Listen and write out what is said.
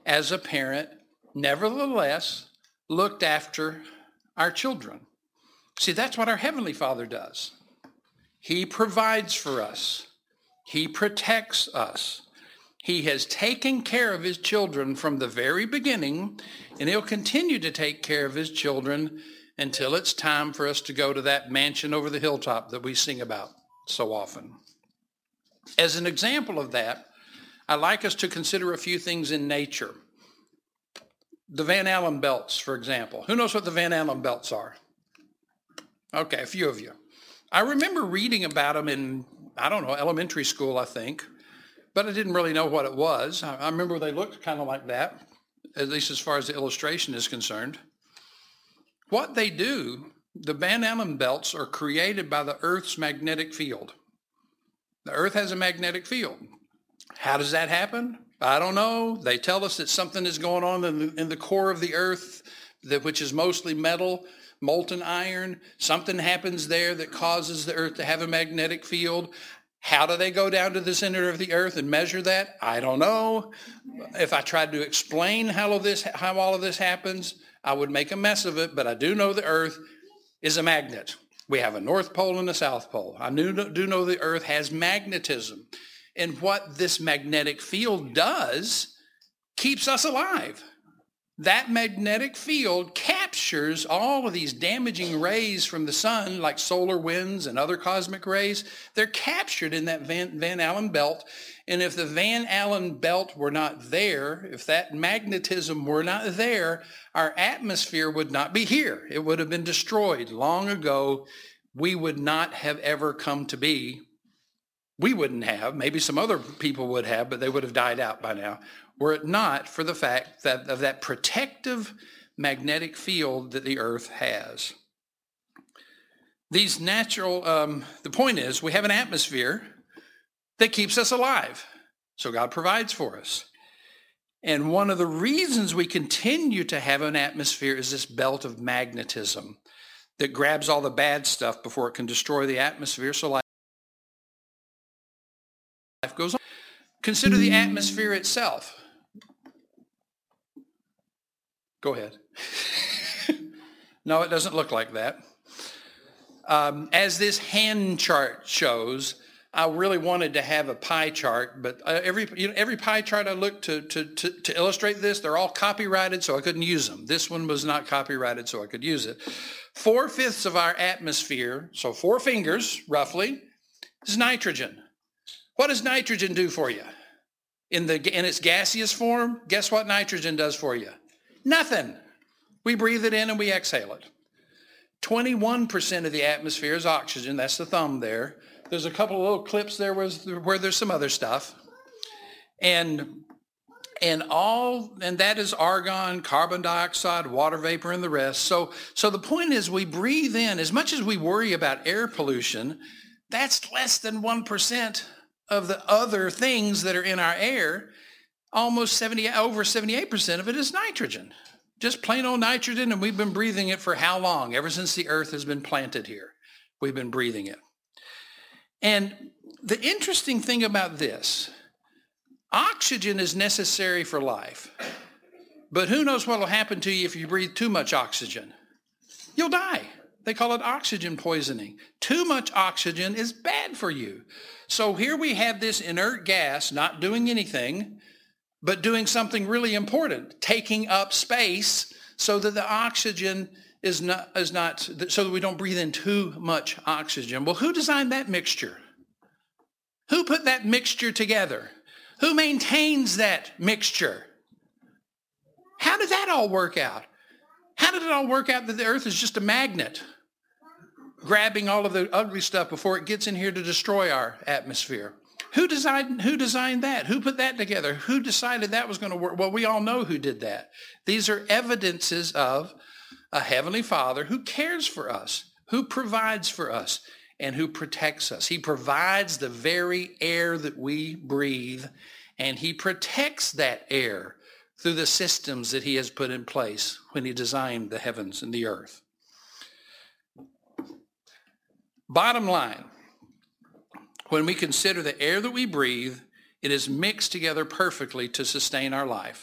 as a parent, nevertheless, looked after our children. See, that's what our Heavenly Father does. He provides for us. He protects us. He has taken care of his children from the very beginning, and he'll continue to take care of his children until it's time for us to go to that mansion over the hilltop that we sing about so often. As an example of that, I'd like us to consider a few things in nature. The Van Allen belts, for example. Who knows what the Van Allen belts are? Okay, a few of you. I remember reading about them in, elementary school, I think, but I didn't really know what it was. I remember they looked kind of like that, at least as far as the illustration is concerned. What they do, the Van Allen belts are created by the Earth's magnetic field. The Earth has a magnetic field. How does that happen? I don't know. They tell us that something is going on in the core of the Earth, which is mostly metal, molten iron. Something happens there that causes the Earth to have a magnetic field. How do they go down to the center of the Earth and measure that? I don't know. If I tried to explain how all of this happens, I would make a mess of it, but I do know the Earth is a magnet. We have a North Pole and a South Pole. I do know the Earth has magnetism. And what this magnetic field does keeps us alive. That magnetic field captures all of these damaging rays from the sun, like solar winds and other cosmic rays. They're captured in that Van Allen belt. And if the Van Allen belt were not there, if that magnetism were not there, our atmosphere would not be here. It would have been destroyed long ago. We would not have ever come to be. We wouldn't have, maybe some other people would have, but they would have died out by now, were it not for the fact that of that protective magnetic field that the Earth has. These natural, the point is, we have an atmosphere that keeps us alive. So God provides for us. And one of the reasons we continue to have an atmosphere is this belt of magnetism that grabs all the bad stuff before it can destroy the atmosphere. So life goes on. Consider the atmosphere itself. Go ahead. No, it doesn't look like that. As this hand chart shows, I really wanted to have a pie chart, but every pie chart I looked to illustrate this, they're all copyrighted, so I couldn't use them. This one was not copyrighted, so I could use it. 4/5 of our atmosphere, so 4 fingers roughly, is nitrogen. What does nitrogen do for you? In its gaseous form, guess what nitrogen does for you? Nothing. We breathe it in and we exhale it. 21% of the atmosphere is oxygen. That's the thumb there. There's a couple of little clips there where there's some other stuff. And that is argon, carbon dioxide, water vapor, and the rest. So the point is we breathe in, as much as we worry about air pollution, that's less than 1% of the other things that are in our air. Over 78% of it is nitrogen. Just plain old nitrogen, and we've been breathing it for how long? Ever since the earth has been planted here, we've been breathing it. And the interesting thing about this, oxygen is necessary for life. But who knows what will happen to you if you breathe too much oxygen? You'll die. They call it oxygen poisoning. Too much oxygen is bad for you. So here we have this inert gas not doing anything, but doing something really important, taking up space so that the oxygen is not so that we don't breathe in too much oxygen. Well, who designed that mixture? Who put that mixture together? Who maintains that mixture? How did that all work out? How did it all work out that the earth is just a magnet, grabbing all of the ugly stuff before it gets in here to destroy our atmosphere? Who designed that? Who put that together? Who decided that was going to work? Well, we all know who did that. These are evidences of a Heavenly Father who cares for us, who provides for us, and who protects us. He provides the very air that we breathe, and he protects that air through the systems that he has put in place when he designed the heavens and the earth. Bottom line, when we consider the air that we breathe, it is mixed together perfectly to sustain our life.